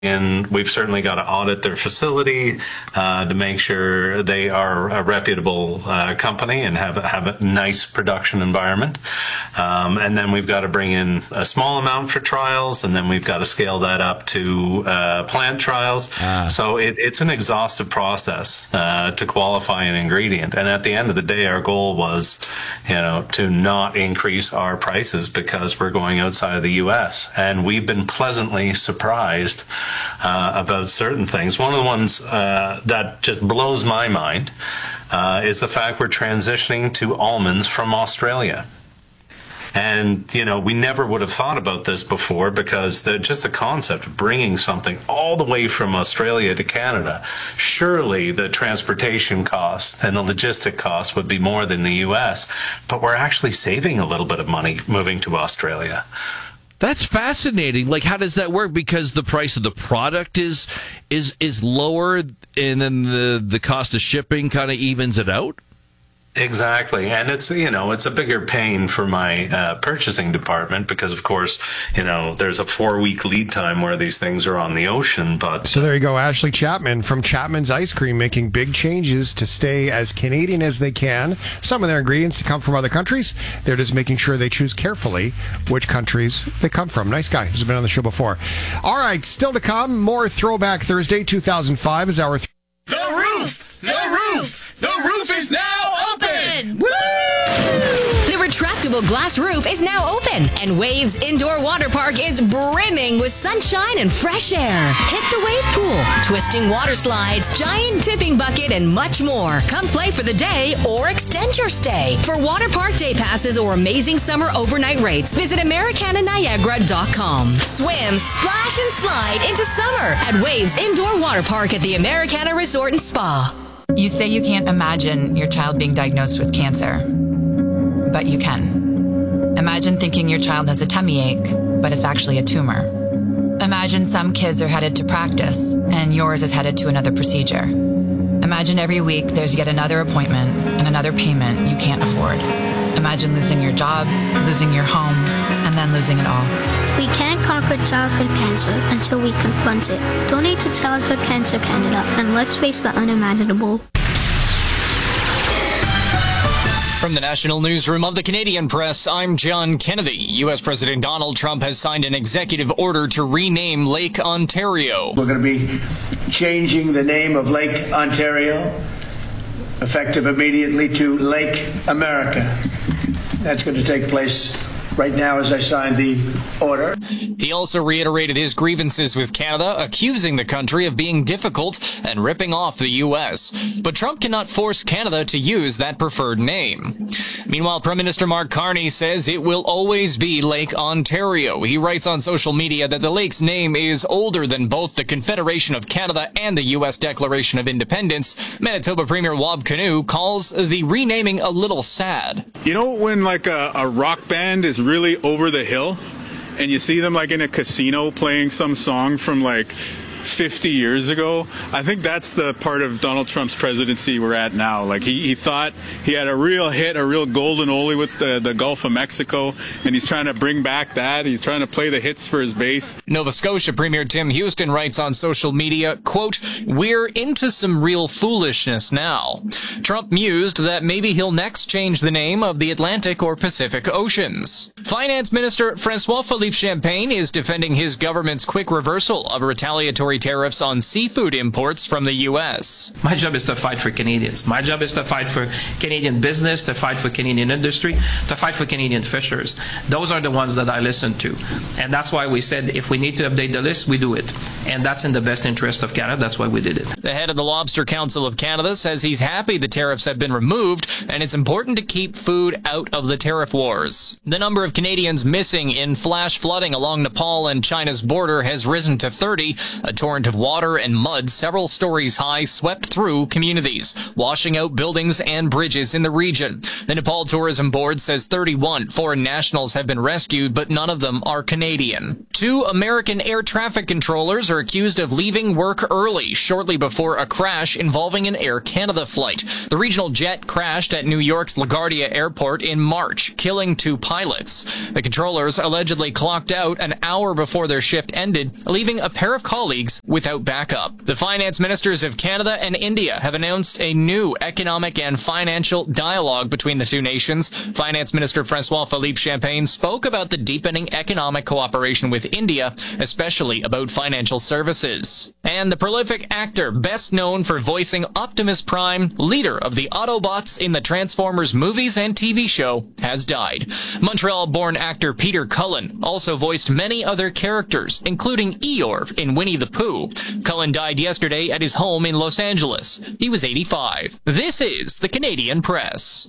And we've certainly got to audit their facility to make sure they are a reputable company and have a nice production environment. And then we've got to bring in a small amount for trials, and then we've got to scale that up to plant trials. So it's an exhaustive process to qualify an ingredient. And at the end of the day, our goal was, to not increase our prices because we're going outside of the U.S. And we've been pleasantly surprised about certain things. One of the ones that just blows my mind is the fact we're transitioning to almonds from Australia. And, we never would have thought about this before because just the concept of bringing something all the way from Australia to Canada, surely the transportation cost and the logistic cost would be more than the U.S., but we're actually saving a little bit of money moving to Australia. That's fascinating. Like, how does that work? Because the price of the product is lower, and then the cost of shipping kind of evens it out? Exactly. And it's a bigger pain for my purchasing department because, of course, there's a 4-week lead time where these things are on the ocean. But so there you go. Ashley Chapman from Chapman's Ice Cream making big changes to stay as Canadian as they can. Some of their ingredients to come from other countries. They're just making sure they choose carefully which countries they come from. Nice guy who's been on the show before. All right. Still to come, more Throwback Thursday 2005 is our... The roof! The roof! The roof is now open! Woo! The retractable glass roof is now open, and Waves Indoor Water Park is brimming with sunshine and fresh air. Hit the wave pool, twisting water slides, giant tipping bucket, and much more. Come play for the day or extend your stay. For water park day passes or amazing summer overnight rates, visit AmericanaNiagara.com. Swim, splash, and slide into summer at Waves Indoor Water Park at the Americana Resort and Spa. You say you can't imagine your child being diagnosed with cancer, but you can. Imagine thinking your child has a tummy ache, but it's actually a tumor. Imagine some kids are headed to practice, and yours is headed to another procedure. Imagine every week there's yet another appointment and another payment you can't afford. Imagine losing your job, losing your home, and then losing it all. We can't conquer childhood cancer until we confront it. Donate to Childhood Cancer Canada, and let's face the unimaginable. From the National Newsroom of the Canadian Press, I'm John Kennedy. U.S. President Donald Trump has signed an executive order to rename Lake Ontario. We're going to be changing the name of Lake Ontario, effective immediately, to Lake America. That's going to take place right now as I sign the order. He also reiterated his grievances with Canada, accusing the country of being difficult and ripping off the U.S. But Trump cannot force Canada to use that preferred name. Meanwhile, Prime Minister Mark Carney says it will always be Lake Ontario. He writes on social media that the lake's name is older than both the Confederation of Canada and the U.S. Declaration of Independence. Manitoba Premier Wab Kinew calls the renaming a little sad. You know when like a rock band is really over the hill and you see them like in a casino playing some song from like 50 years ago? I think that's the part of Donald Trump's presidency we're at now. Like he thought he had a real hit, a real golden oldie with the Gulf of Mexico, and he's trying to bring back that. He's trying to play the hits for his base. Nova Scotia Premier Tim Houston writes on social media, quote, "We're into some real foolishness now." Trump mused that maybe he'll next change the name of the Atlantic or Pacific Oceans. Finance Minister François-Philippe Champagne is defending his government's quick reversal of retaliatory tariffs on seafood imports from the U.S. My job is to fight for Canadians. My job is to fight for Canadian business, to fight for Canadian industry, to fight for Canadian fishers. Those are the ones that I listen to. And that's why we said if we need to update the list, we do it. And that's in the best interest of Canada. That's why we did it. The head of the Lobster Council of Canada says he's happy the tariffs have been removed, and it's important to keep food out of the tariff wars. The number of Canadians missing in flash flooding along Nepal and China's border has risen to 30. A torrent of water and mud several stories high swept through communities, washing out buildings and bridges in the region. The Nepal Tourism Board says 31 foreign nationals have been rescued, but none of them are Canadian. 2 American air traffic controllers are accused of leaving work early shortly before a crash involving an Air Canada flight. The regional jet crashed at New York's LaGuardia Airport in March, killing 2 pilots. The controllers allegedly clocked out an hour before their shift ended, leaving a pair of colleagues without backup. The finance ministers of Canada and India have announced a new economic and financial dialogue between the two nations. Finance Minister François-Philippe Champagne spoke about the deepening economic cooperation with India, especially about financial services. And the prolific actor, best known for voicing Optimus Prime, leader of the Autobots in the Transformers movies and TV show, has died. Montreal-born actor Peter Cullen also voiced many other characters, including Eeyore in Winnie the Pooh. Cullen died yesterday at his home in Los Angeles. He was 85. This is the Canadian Press.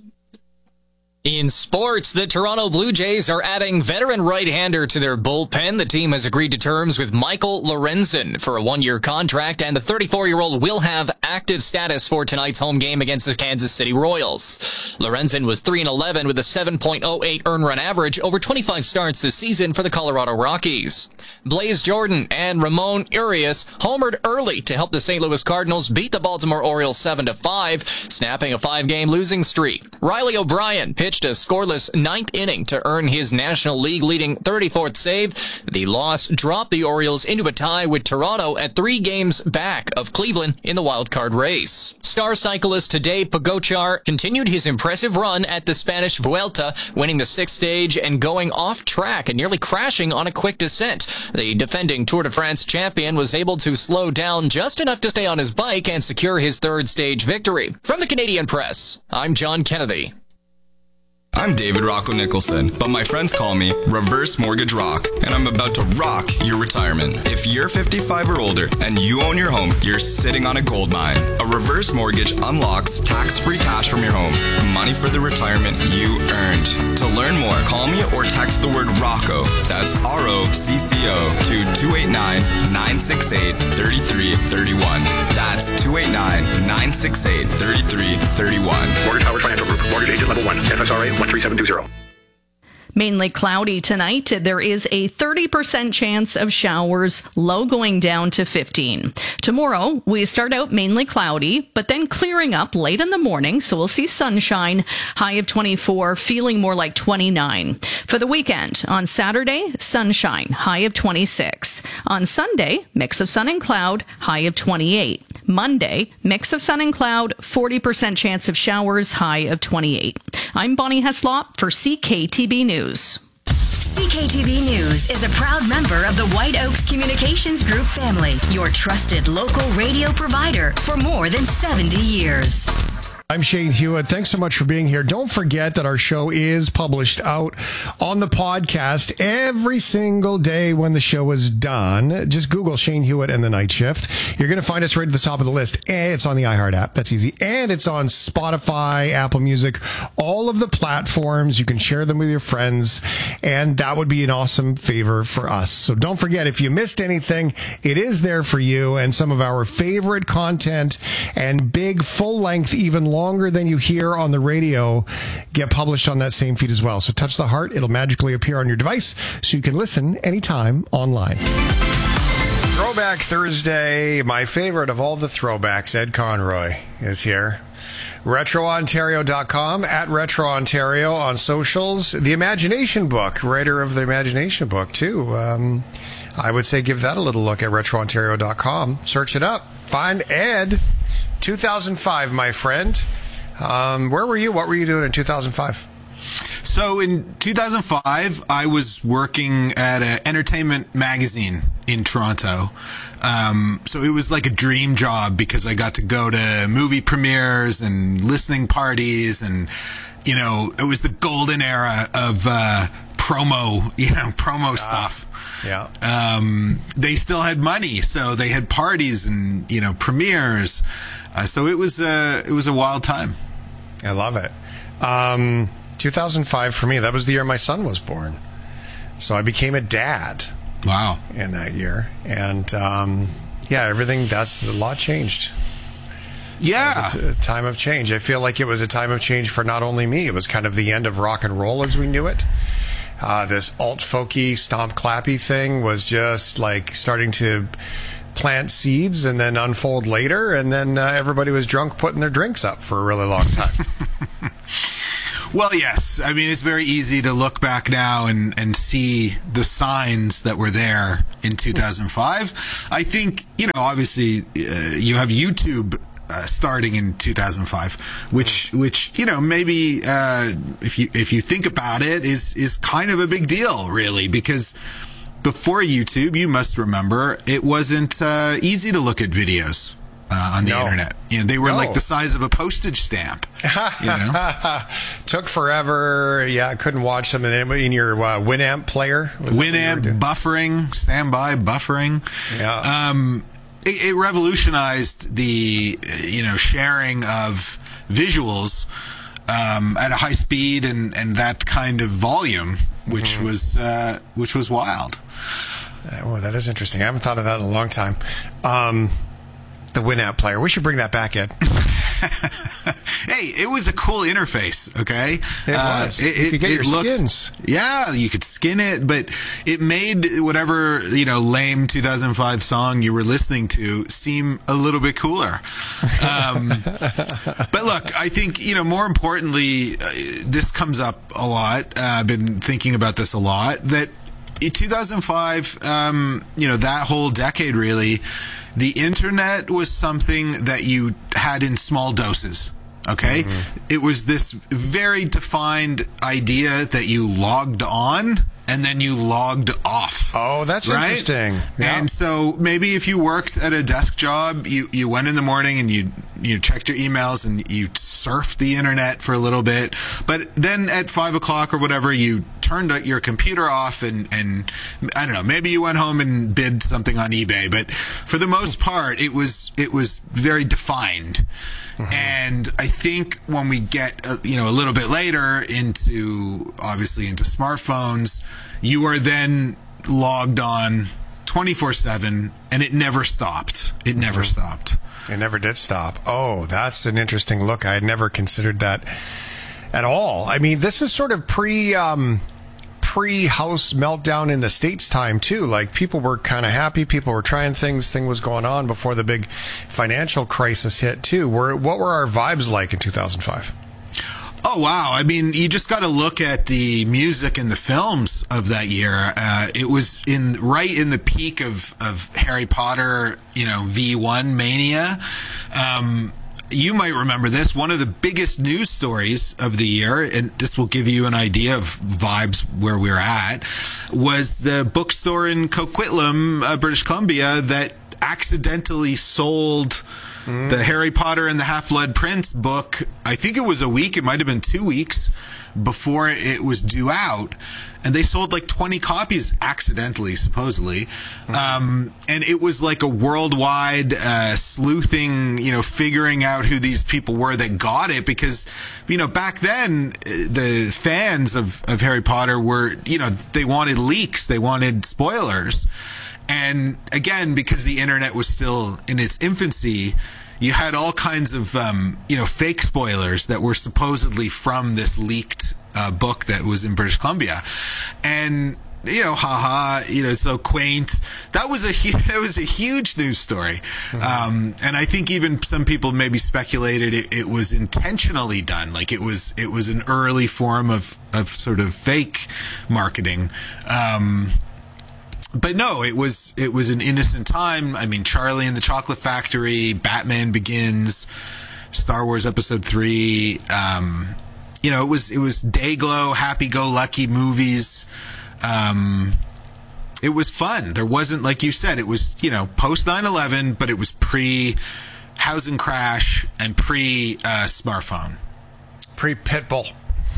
In sports, the Toronto Blue Jays are adding veteran right-hander to their bullpen. The team has agreed to terms with Michael Lorenzen for a 1-year contract, and the 34-year-old will have active status for tonight's home game against the Kansas City Royals. Lorenzen was 3-11 with a 7.08 earned run average over 25 starts this season for the Colorado Rockies. Blaze Jordan and Ramon Urias homered early to help the St. Louis Cardinals beat the Baltimore Orioles 7-5, snapping a 5-game losing streak. Riley O'Brien pitched a scoreless 9th inning to earn his National League leading 34th save. The loss dropped the Orioles into a tie with Toronto at 3 games back of Cleveland in the wildcard race. Star cyclist Tadej Pogačar continued his impressive run at the Spanish Vuelta, winning the 6th stage and going off track and nearly crashing on a quick descent. The defending Tour de France champion was able to slow down just enough to stay on his bike and secure his 3rd stage victory. From the Canadian Press, I'm John Kennedy. I'm David Rocco Nicholson, but my friends call me Reverse Mortgage Rock, and I'm about to rock your retirement. If you're 55 or older and you own your home, you're sitting on a gold mine. A reverse mortgage unlocks tax-free cash from your home, money for the retirement you earned. To learn more, call me or text the word ROCCO, that's ROCCO, to 289-968-3331. That's 289-968-3331. Mortgage Power Financial Group. Mortgage agent level 1. FSRA 13720. Mainly cloudy tonight. There is a 30% chance of showers, low going down to 15. Tomorrow, we start out mainly cloudy, but then clearing up late in the morning, so we'll see sunshine, high of 24, feeling more like 29. For the weekend, on Saturday, sunshine, high of 26. On Sunday, mix of sun and cloud, high of 28. Monday, mix of sun and cloud, 40% chance of showers, high of 28. I'm Bonnie Heslop for CKTB News. CKTB News is a proud member of the White Oaks Communications Group family, your trusted local radio provider for more than 70 years. I'm Shane Hewitt. Thanks so much for being here. Don't forget that our show is published out on the podcast every single day when the show is done. Just Google Shane Hewitt and the Night Shift. You're going to find us right at the top of the list. And it's on the iHeart app. That's easy. And it's on Spotify, Apple Music, all of the platforms. You can share them with your friends. And that would be an awesome favor for us. So don't forget, if you missed anything, it is there for you. And some of our favorite content and big, full-length, even longer than you hear on the radio get published on that same feed as well. So touch the heart. It'll magically appear on your device so you can listen anytime online. Throwback Thursday. My favorite of all the throwbacks, Ed Conroy, is here. RetroOntario.com, at RetroOntario on socials. The Imagination Book, writer of the Imagination Book, too. I would say give that a little look at RetroOntario.com. Search it up. Find Ed. 2005, my friend. Where were you? What were you doing in 2005? So in 2005, I was working at an entertainment magazine in Toronto. So it was like a dream job because I got to go to movie premieres and listening parties, and, you know, it was the golden era of promo stuff. Yeah. They still had money, so they had parties and, you know, premieres. So it was a wild time. I love it. 2005 for me, that was the year my son was born. So I became a dad. Wow. In that year. And, everything, a lot changed. Yeah. It's a time of change. I feel like it was a time of change for not only me, it was kind of the end of rock and roll as we knew it. This alt-folky, stomp-clappy thing was just like starting to plant seeds and then unfold later, and then everybody was drunk putting their drinks up for a really long time. Well, yes. I mean, it's very easy to look back now and see the signs that were there in 2005. I think, obviously, you have YouTube starting in 2005, which maybe if you think about it, is kind of a big deal, really, because before YouTube, you must remember, it wasn't easy to look at videos on the internet. They were like the size of a postage stamp. Took forever. Yeah, I couldn't watch them in your Winamp player. Winamp buffering, standby buffering. Yeah. It revolutionized the sharing of visuals at a high speed and that kind of volume, which was wild. Oh, that is interesting. I haven't thought of that in a long time. The Winamp player. We should bring that back, Ed. Hey, it was a cool interface, okay? It was. You could get your skins. Yeah, you could skin it, but it made whatever, lame 2005 song you were listening to seem a little bit cooler. But look, I think, more importantly, this comes up a lot. I've been thinking about this a lot, that in 2005, that whole decade really, the internet was something that you had in small doses. Okay? Mm-hmm. It was this very defined idea that you logged on and then you logged off. Oh, that's right? Interesting. Yeah. And so maybe if you worked at a desk job, you went in the morning and you checked your emails and you surfed the internet for a little bit. But then at 5 o'clock or whatever, you turned your computer off and I don't know, maybe you went home and bid something on eBay. But for the most part, it was very defined. Mm-hmm. And I think when we get a little bit later into smartphones, you are then logged on 24/7, and it never stopped. It never stopped. It never did stop. Oh, that's an interesting look. I had never considered that at all. I mean, this is sort of pre-house meltdown in the States time, too. Like, people were kind of happy. People were trying things. Thing was going on before the big financial crisis hit, too. What were our vibes like in 2005? Oh, wow. I mean, you just got to look at the music and the films of that year. It was right in the peak of Harry Potter, V1 mania. You might remember this. One of the biggest news stories of the year, and this will give you an idea of vibes where we're at, was the bookstore in Coquitlam, British Columbia, that accidentally sold the Harry Potter and the Half-Blood Prince book. I think it was a week, it might have been 2 weeks before it was due out, and they sold like 20 copies accidentally, supposedly. And it was like a worldwide sleuthing, figuring out who these people were that got it, because back then the fans of Harry Potter were, they wanted leaks, they wanted spoilers. And again, because the internet was still in its infancy, you had all kinds of, fake spoilers that were supposedly from this leaked book that was in British Columbia. And, it's so quaint. That was a huge news story. Mm-hmm. And I think even some people maybe speculated it was intentionally done. Like it was an early form of sort of fake marketing. But no, it was an innocent time. I mean, Charlie and the Chocolate Factory, Batman Begins, Star Wars Episode 3. It was Dayglow, happy-go-lucky movies. It was fun. There wasn't, like you said, it was post 9/11, but it was pre housing crash and pre smartphone, pre Pitbull.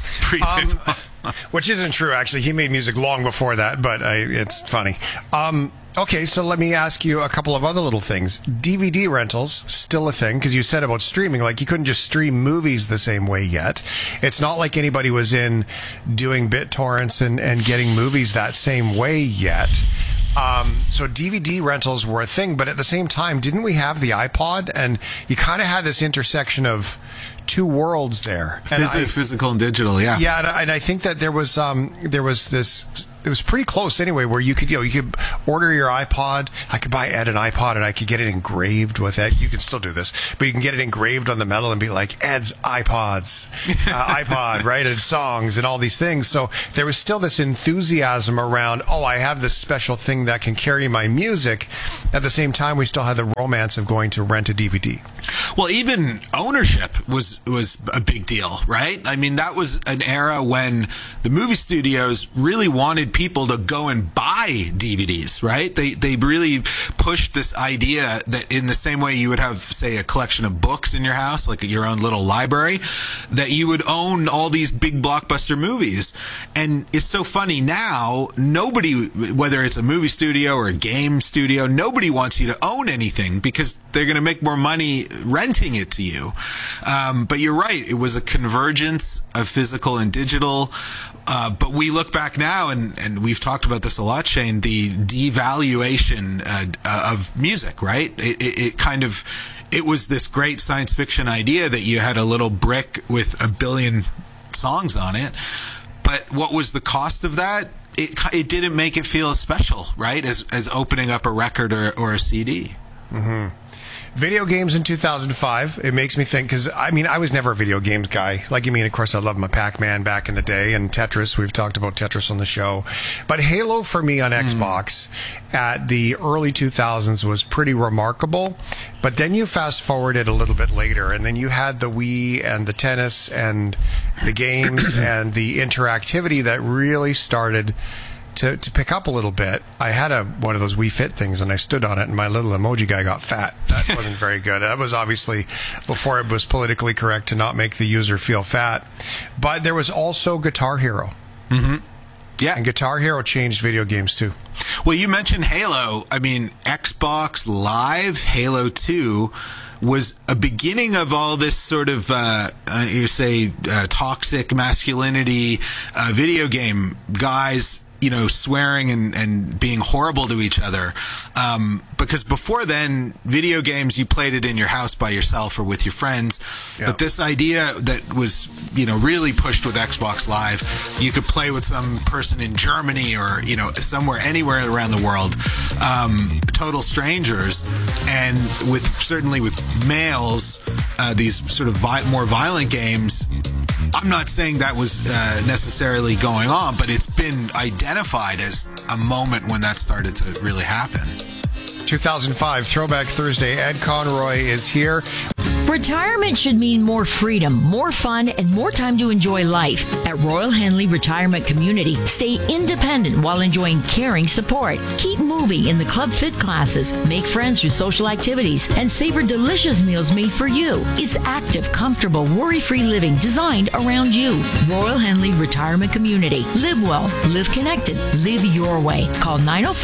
Which isn't true, actually. He made music long before that, but it's funny. Okay, so let me ask you a couple of other little things. DVD rentals, still a thing, because you said about streaming, like you couldn't just stream movies the same way yet. It's not like anybody was in doing BitTorrents and getting movies that same way yet. So DVD rentals were a thing, but at the same time, didn't we have the iPod? And you kind of had this intersection of two worlds there. Physical and digital, yeah. Yeah, and I think that there was this it was pretty close anyway, where you could order your iPod. I could buy Ed an iPod and I could get it engraved with it. You can still do this, but you can get it engraved on the metal and be like Ed's iPod, right? And songs and all these things. So there was still this enthusiasm around, I have this special thing that can carry my music. At the same time, we still had the romance of going to rent a DVD. Well, even ownership was a big deal, right? I mean, that was an era when the movie studios really wanted people to go and buy DVDs, right? They really pushed this idea that in the same way you would have, say, a collection of books in your house, like your own little library, that you would own all these big blockbuster movies. And it's so funny now, nobody, whether it's a movie studio or a game studio, nobody wants you to own anything because they're going to make more money renting it to you. But you're right. It was a convergence of physical and digital. But we look back now, and we've talked about this a lot, Shane, the devaluation of music, right? It was this great science fiction idea that you had a little brick with 1 billion songs on it. But what was the cost of that? It didn't make it feel as special, right, as opening up a record or a CD. Mm-hmm. Video games in 2005, it makes me think, because, I was never a video games guy. Like, of course, I loved my Pac-Man back in the day, and Tetris. We've talked about Tetris on the show. But Halo, for me, on Xbox at the early 2000s was pretty remarkable. But then you fast forward it a little bit later, and then you had the Wii and the tennis and the games and the interactivity that really started to pick up a little bit. I had one of those Wii Fit things, and I stood on it, and my little emoji guy got fat. That wasn't very good. That was obviously before it was politically correct to not make the user feel fat. But there was also Guitar Hero. Mm-hmm. Yeah. And Guitar Hero changed video games, too. Well, you mentioned Halo. Xbox Live Halo 2 was a beginning of all this sort of, toxic masculinity video game guys, swearing and being horrible to each other. Because before then, video games, you played it in your house by yourself or with your friends. Yeah. But this idea that was, really pushed with Xbox Live, you could play with some person in Germany or, anywhere around the world, total strangers. And certainly with males, these sort of more violent games, I'm not saying that was necessarily going on, but it's been identified as a moment when that started to really happen. 2005, Throwback Thursday. Ed Conroy is here. Retirement should mean more freedom, more fun, and more time to enjoy life. At Royal Henley Retirement Community, stay independent while enjoying caring support. Keep moving in the Club Fit classes, make friends through social activities, and savor delicious meals made for you. It's active, comfortable, worry-free living designed around you. Royal Henley Retirement Community. Live well, live connected, live your way. Call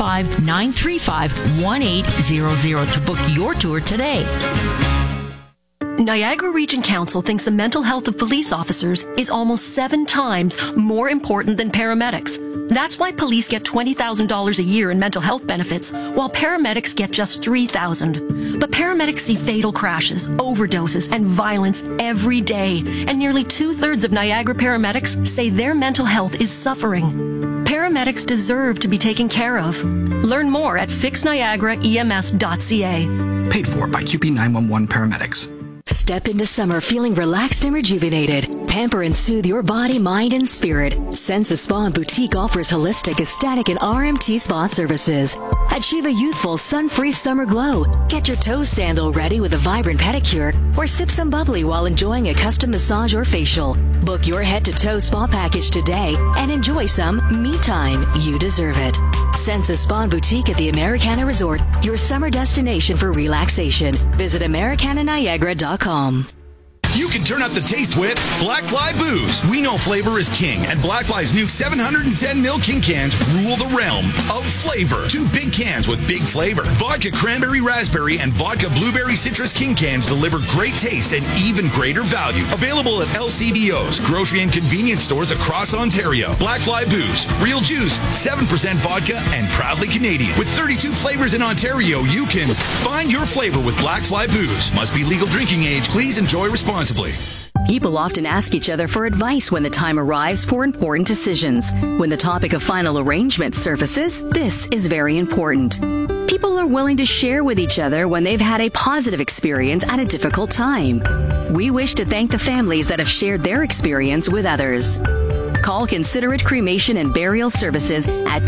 905-935-1800 to book your tour today. Niagara Region Council thinks the mental health of police officers is almost 7 times more important than paramedics. That's why police get $20,000 a year in mental health benefits, while paramedics get just $3,000. But paramedics see fatal crashes, overdoses, and violence every day, and nearly 2/3 of Niagara paramedics say their mental health is suffering. Paramedics deserve to be taken care of. Learn more at fixniagaraems.ca. Paid for by QP 911 Paramedics. Step into summer feeling relaxed and rejuvenated. Pamper and soothe your body, mind, and spirit. Sensa Spa and Boutique offers holistic, aesthetic, and RMT spa services. Achieve a youthful, sun-free summer glow. Get your toe sandal ready with a vibrant pedicure, or sip some bubbly while enjoying a custom massage or facial. Book your head-to-toe spa package today and enjoy some me time. You deserve it. Sensa Spa and Boutique at the Americana Resort, your summer destination for relaxation. Visit AmericanaNiagara.com. You can turn up the taste with Blackfly Booze. We know flavor is king, and Blackfly's new 710 ml King cans rule the realm of flavor. 2 big cans with big flavor. Vodka Cranberry Raspberry and Vodka Blueberry Citrus King cans deliver great taste and even greater value. Available at LCBOs, grocery and convenience stores across Ontario. Blackfly Booze. Real juice, 7% vodka, and proudly Canadian. With 32 flavors in Ontario, you can find your flavor with Blackfly Booze. Must be legal drinking age. Please enjoy responsibly. People often ask each other for advice when the time arrives for important decisions. When the topic of final arrangement surfaces, this is very important. People are willing to share with each other when they've had a positive experience at a difficult time. We wish to thank the families that have shared their experience with others. Call Considerate Cremation and Burial Services at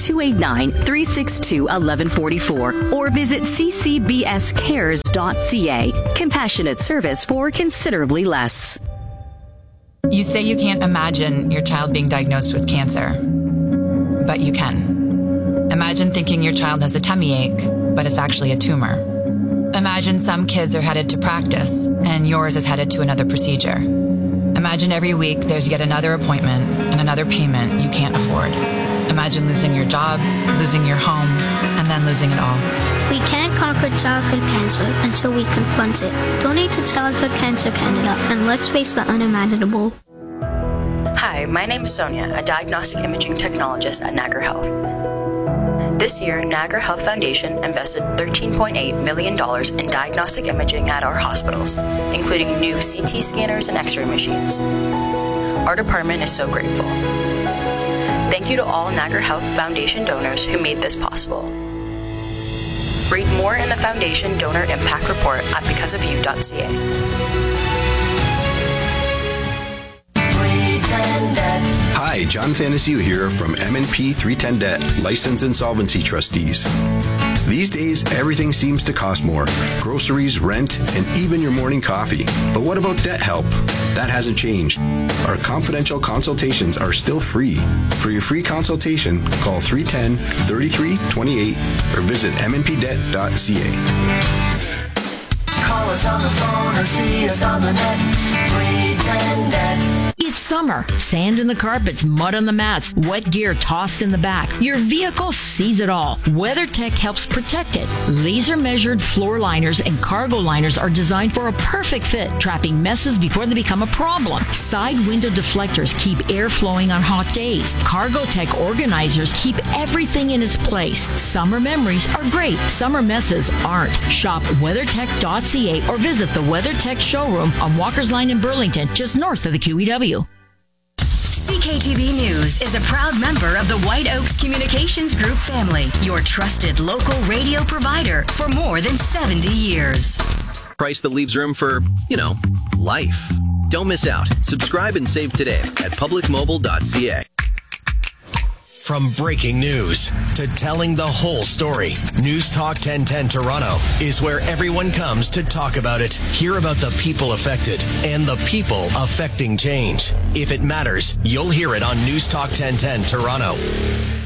289-362-1144 or visit ccbscares.ca. Compassionate service for considerably less. You say you can't imagine your child being diagnosed with cancer, but you can. Imagine thinking your child has a tummy ache, but it's actually a tumor. Imagine some kids are headed to practice and yours is headed to another procedure. Imagine every week there's yet another appointment and another payment you can't afford. Imagine losing your job, losing your home, and then losing it all. We can't conquer childhood cancer until we confront it. Donate to Childhood Cancer Canada and let's face the unimaginable. Hi, my name is Sonia, a diagnostic imaging technologist at Niagara Health. This year, Niagara Health Foundation invested $13.8 million in diagnostic imaging at our hospitals, including new CT scanners and X-ray machines. Our department is so grateful. Thank you to all Niagara Health Foundation donors who made this possible. Read more in the Foundation Donor Impact Report at becauseofyou.ca. Hi, John Thanasiu here from M&P 310 Debt, Licensed Insolvency Trustees. These days, everything seems to cost more. Groceries, rent, and even your morning coffee. But what about debt help? That hasn't changed. Our confidential consultations are still free. For your free consultation, call 310-3328 or visit mnpdebt.ca. Call us on the phone or see us on the net. 310 Debt. It's summer. Sand in the carpets, mud on the mats, wet gear tossed in the back. Your vehicle sees it all. WeatherTech helps protect it. Laser measured floor liners and cargo liners are designed for a perfect fit, trapping messes before they become a problem. Side window deflectors keep air flowing on hot days. CargoTech organizers keep everything in its place. Summer memories are great. Summer messes aren't. Shop WeatherTech.ca or visit the WeatherTech showroom on Walker's Line in Burlington, just north of the QEW. CKTV News is a proud member of the White Oaks Communications Group family, your trusted local radio provider for more than 70 years. Price that leaves room for, life. Don't miss out. Subscribe and save today at publicmobile.ca. From breaking news to telling the whole story, News Talk 1010 Toronto is where everyone comes to talk about it, hear about the people affected, and the people affecting change. If it matters, you'll hear it on News Talk 1010 Toronto.